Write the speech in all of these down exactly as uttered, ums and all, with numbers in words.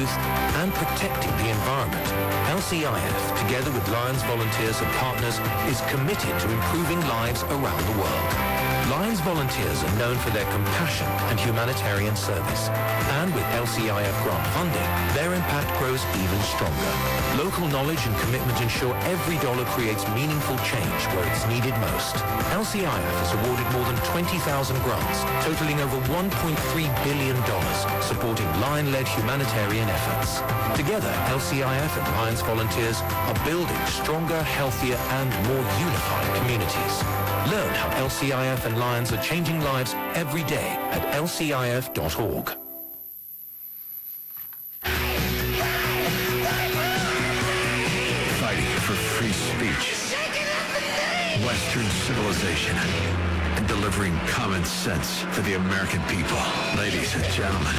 youth, and protecting the environment, L C I F, together with Lions volunteers and partners, is committed to improving lives around the world. Lions volunteers are known for their compassion and humanitarian service. And with L C I F grant funding, their impact grows even stronger. Local knowledge and commitment ensure every dollar creates meaningful change where it's needed most. L C I F has awarded more than twenty thousand grants, totaling over one point three billion dollars, supporting Lion-led humanitarian efforts. Together, L C I F and Lions volunteers are building stronger, healthier, and more unified communities. Learn how L C I F and Lions are changing lives every day at L C I F dot org. Fighting for free speech, Western civilization, and delivering common sense for the American people. Ladies and gentlemen,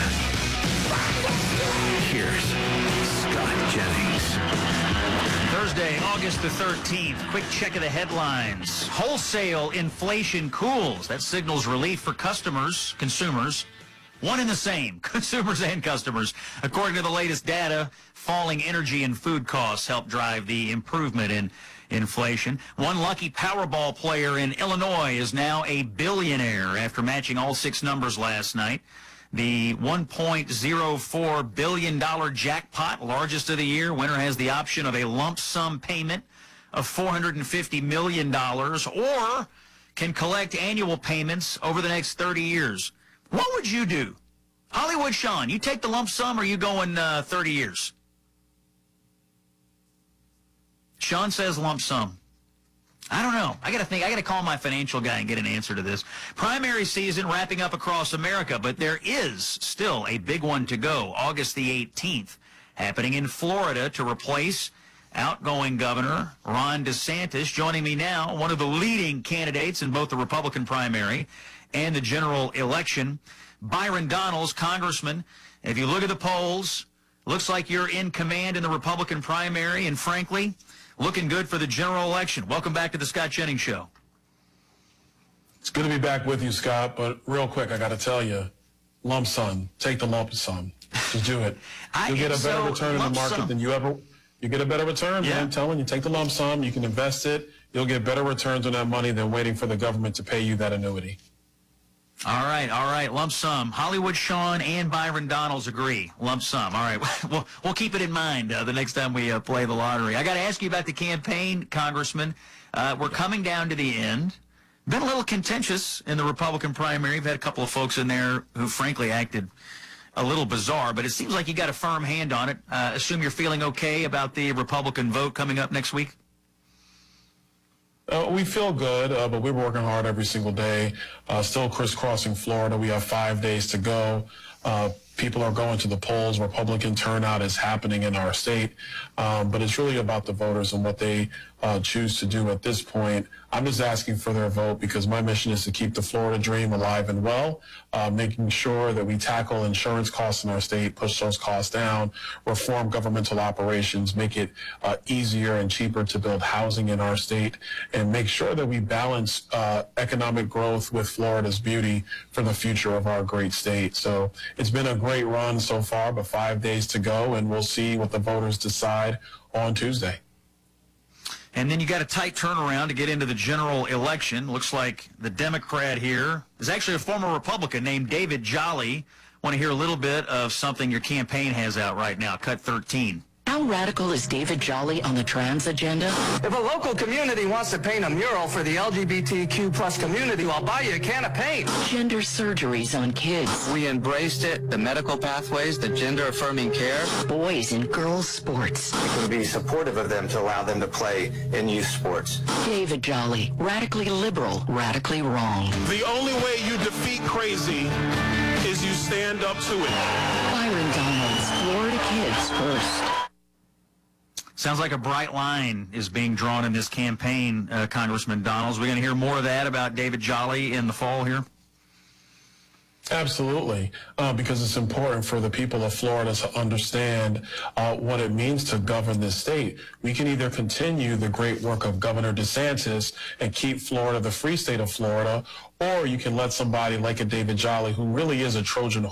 here's Scott Jennings. Thursday, August the thirteenth. Quick check of the headlines. Wholesale inflation cools. That signals relief for customers, consumers. One and the same, consumers and customers. According to the latest data, falling energy and food costs help drive the improvement in inflation. One lucky Powerball player in Illinois is now a billionaire after matching all six numbers last night. The one point zero four billion dollars jackpot, largest of the year. Winner has the option of a lump sum payment of four hundred fifty million dollars or can collect annual payments over the next thirty years. What would you do? Hollywood Sean, you take the lump sum or you going uh, thirty years? Sean says lump sum. I don't know. I got to think. I got to call my financial guy and get an answer to this. Primary season wrapping up across America, but there is still a big one to go. August the eighteenth, happening in Florida to replace outgoing Governor Ron DeSantis. Joining me now, one of the leading candidates in both the Republican primary and the general election, Byron Donalds, Congressman. If you look at the polls, looks like you're in command in the Republican primary, and frankly, looking good for the general election. Welcome back to the Scott Jennings Show. It's good to be back with you, Scott, but real quick, I got to tell you, lump sum, take the lump sum. Just do it. You'll get a better so, return in the market sum. than you ever, you get a better return, yeah. man. I'm telling you, take the lump sum, you can invest it, you'll get better returns on that money than waiting for the government to pay you that annuity. All right, all right, lump sum. Hollywood Sean and Byron Donalds agree, lump sum. All right, we'll, we'll keep it in mind uh, the next time we uh, play the lottery. I got to ask you about the campaign, Congressman. Uh, we're coming down to the end. Been a little contentious in the Republican primary. We've had a couple of folks in there who frankly acted a little bizarre, but it seems like you got a firm hand on it. Uh, assume you're feeling okay about the Republican vote coming up next week? Uh, we feel good, uh, but we're working hard every single day. Uh, still crisscrossing Florida. We have five days to go. Uh, people are going to the polls. Republican turnout is happening in our state. Um, but it's really about the voters and what they uh, choose to do at this point. I'm just asking for their vote because my mission is to keep the Florida dream alive and well, uh, making sure that we tackle insurance costs in our state, push those costs down, reform governmental operations, make it uh, easier and cheaper to build housing in our state, and make sure that we balance uh, economic growth with Florida's beauty for the future of our great state. So it's been a great run so far, but five days to go, and we'll see what the voters decide on Tuesday. And then you got a tight turnaround to get into the general election. Looks like the Democrat here is actually a former Republican named David Jolly. Want to hear a little bit of something your campaign has out right now, Cut thirteen. How radical is David Jolly on the trans agenda? If a local community wants to paint a mural for the L G B T Q plus community, I'll buy you a can of paint. Gender surgeries on kids. We embraced it, the medical pathways, the gender-affirming care. Boys and girls sports. It would be supportive of them to allow them to play in youth sports. David Jolly, radically liberal, radically wrong. The only way you defeat crazy is you stand up to it. Byron Donalds, Florida Kids First. Sounds like a bright line is being drawn in this campaign, uh, Congressman Donalds. We're going to hear more of that about David Jolly in the fall here? Absolutely, uh, because it's important for the people of Florida to understand uh, what it means to govern this state. We can either continue the great work of Governor DeSantis and keep Florida the free state of Florida, or you can let somebody like a David Jolly, who really is a Trojan